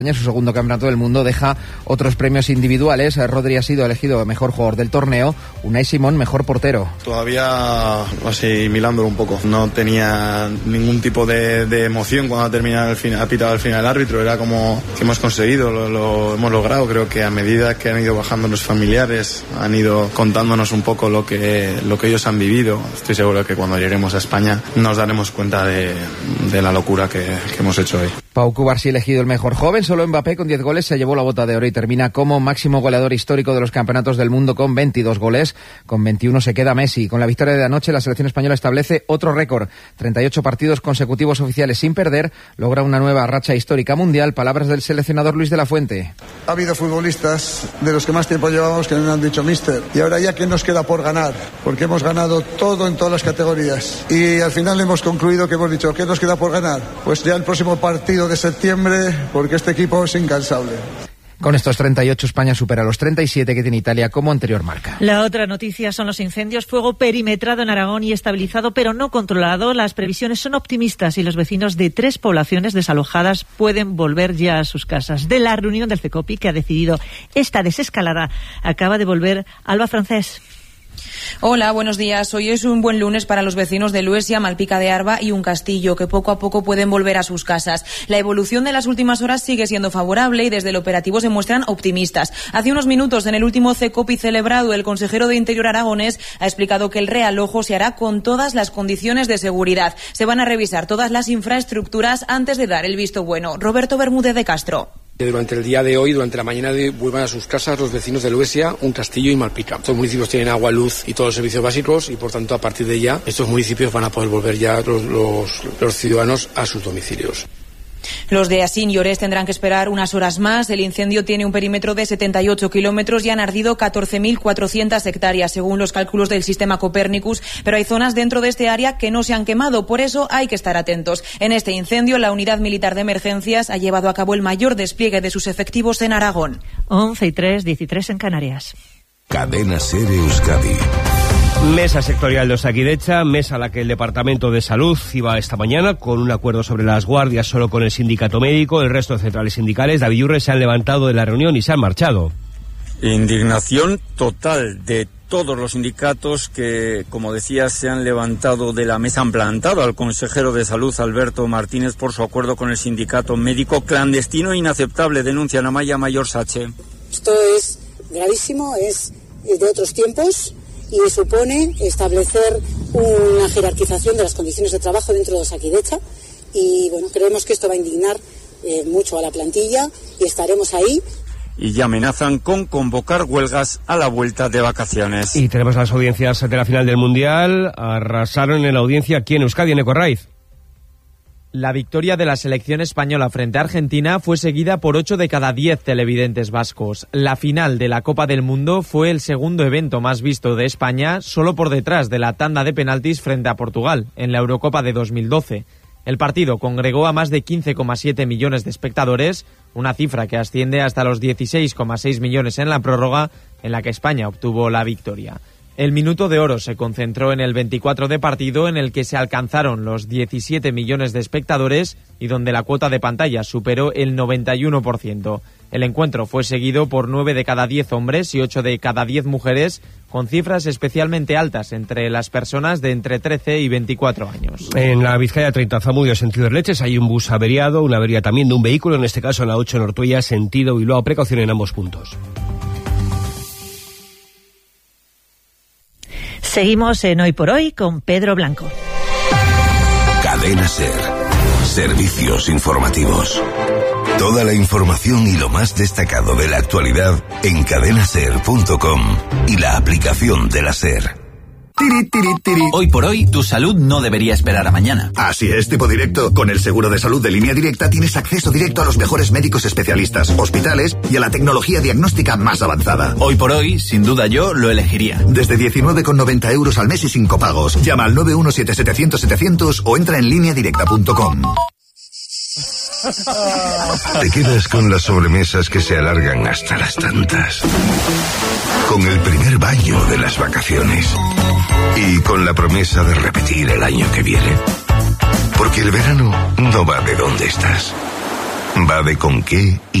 Su segundo campeonato del mundo deja otros premios individuales. Rodri ha sido elegido mejor jugador del torneo, Unai Simón mejor portero. Todavía asimilándolo un poco. No tenía ningún tipo de emoción cuando ha pitado al final el árbitro. Era como que hemos conseguido, lo hemos logrado. Creo que a medida que han ido bajando los familiares, han ido contándonos un poco lo que ellos han vivido. Estoy seguro que cuando lleguemos a España nos daremos cuenta de la locura que hemos hecho hoy. Pau Cubarsí elegido el mejor joven. Solo Mbappé con 10 goles se llevó la Bota de Oro y termina como máximo goleador histórico de los campeonatos del mundo con 22 goles. Con 21 se queda Messi. Con la victoria de anoche, la selección española establece otro récord. 38 partidos consecutivos oficiales sin perder. Logra una nueva racha histórica mundial. Palabras del seleccionador Luis de la Fuente. Ha habido futbolistas de los que más tiempo llevamos que nos han dicho míster. Y ahora ya, ¿qué nos queda por ganar? Porque hemos ganado todo en todas las categorías. Y al final hemos concluido que hemos dicho, ¿qué nos queda por ganar? Pues ya el próximo partido de septiembre, porque este equipo es incansable. Con estos 38, España supera los 37 que tiene Italia como anterior marca. La otra noticia son los incendios. Fuego perimetrado en Aragón y estabilizado, pero no controlado. Las previsiones son optimistas y los vecinos de 3 poblaciones desalojadas pueden volver ya a sus casas. De la reunión del CECOPI, que ha decidido esta desescalada, acaba de volver Alba Francés. Hola, buenos días. Hoy es un buen lunes para los vecinos de Luesia, Malpica de Arba y Un Castillo, que poco a poco pueden volver a sus casas. La evolución de las últimas horas sigue siendo favorable y desde el operativo se muestran optimistas. Hace unos minutos, en el último CECOPI celebrado, el consejero de Interior aragonés ha explicado que el realojo se hará con todas las condiciones de seguridad. Se van a revisar todas las infraestructuras antes de dar el visto bueno. Roberto Bermúdez de Castro. Durante el día de hoy, durante la mañana de hoy, vuelvan a sus casas los vecinos de Luesia, Un Castillo y Malpica. Estos municipios tienen agua, luz y todos los servicios básicos y, por tanto, a partir de ya, estos municipios van a poder volver ya los ciudadanos a sus domicilios. Los de Asín y Orés tendrán que esperar unas horas más. El incendio tiene un perímetro de 78 kilómetros y han ardido 14.400 hectáreas, según los cálculos del sistema Copernicus, pero hay zonas dentro de este área que no se han quemado, por eso hay que estar atentos. En este incendio, la Unidad Militar de Emergencias ha llevado a cabo el mayor despliegue de sus efectivos en Aragón. 11:03, 13 en Canarias. Cadena SER Euskadi. Mesa sectorial de Osakidetza, mesa a la que el Departamento de Salud iba esta mañana con un acuerdo sobre las guardias solo con el sindicato médico. El resto de centrales sindicales, David Urre, se han levantado de la reunión y se han marchado. Indignación total de todos los sindicatos que, como decía, se han levantado de la mesa, han plantado al consejero de Salud, Alberto Martínez, por su acuerdo con el sindicato médico. Clandestino e inaceptable, denuncian Amaya Mayor Sache. Esto es gravísimo, es de otros tiempos y supone establecer una jerarquización de las condiciones de trabajo dentro de Osakidetza y bueno, creemos que esto va a indignar mucho a la plantilla y estaremos ahí. Y ya amenazan con convocar huelgas a la vuelta de vacaciones. Y tenemos las audiencias de la final del Mundial. Arrasaron en la audiencia aquí en Euskadi, en Ecorraiz. La victoria de la selección española frente a Argentina fue seguida por 8 de cada 10 televidentes vascos. La final de la Copa del Mundo fue el segundo evento más visto de España, solo por detrás de la tanda de penaltis frente a Portugal, en la Eurocopa de 2012. El partido congregó a más de 15,7 millones de espectadores, una cifra que asciende hasta los 16,6 millones en la prórroga, en la que España obtuvo la victoria. El minuto de oro se concentró en el 24 de partido, en el que se alcanzaron los 17 millones de espectadores y donde la cuota de pantalla superó el 91%. El encuentro fue seguido por 9 de cada 10 hombres y 8 de cada 10 mujeres, con cifras especialmente altas entre las personas de entre 13 y 24 años. En la Vizcaya 30 Zamudio, sentido Erleches, hay un bus averiado, una avería también de un vehículo, en este caso en la 8 en Ortuella, sentido Bilbao. Precaución en ambos puntos. Seguimos en Hoy por Hoy con Pedro Blanco. Cadena SER. Servicios informativos. Toda la información y lo más destacado de la actualidad en cadenaser.com y la aplicación de la SER. Hoy por hoy, tu salud no debería esperar a mañana. Así es, tipo directo. Con el seguro de salud de Línea Directa tienes acceso directo a los mejores médicos especialistas, hospitales y a la tecnología diagnóstica más avanzada. Hoy por hoy, sin duda yo lo elegiría. Desde 19,90 euros al mes y sin copagos. Llama al 917-700-700 o entra en lineadirecta.com. Te quedas con las sobremesas que se alargan hasta las tantas. Con el primer baño de las vacaciones. Y con la promesa de repetir el año que viene. Porque el verano no va de dónde estás. va de con qué y